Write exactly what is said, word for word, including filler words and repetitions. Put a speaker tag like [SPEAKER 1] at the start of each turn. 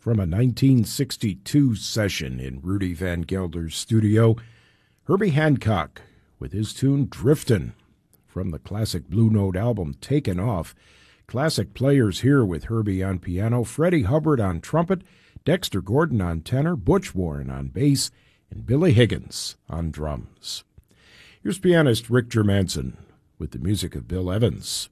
[SPEAKER 1] From a nineteen sixty-two session in Rudy Van Gelder's studio, Herbie Hancock with his tune Driftin'. From the classic Blue Note album Taken Off, classic players here with Herbie on piano, Freddie Hubbard on trumpet, Dexter Gordon on tenor, Butch Warren on bass, and Billy Higgins on drums. Here's pianist Rick Germanson with the music of Bill Evans.